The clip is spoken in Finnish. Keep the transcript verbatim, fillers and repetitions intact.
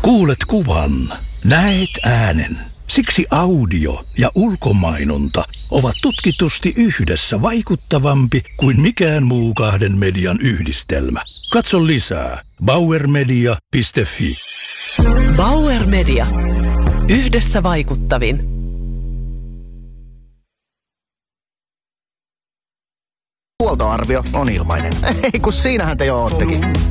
Kuulet kuvan, näet äänen. Siksi audio ja ulkomainonta ovat tutkitusti yhdessä vaikuttavampi kuin mikään muu kahden median yhdistelmä. Katso lisää bauermedia piste fi. Bauer Media. Yhdessä vaikuttavin. Huoltoarvio on ilmainen. Ei kun siinähän te jo oottekin.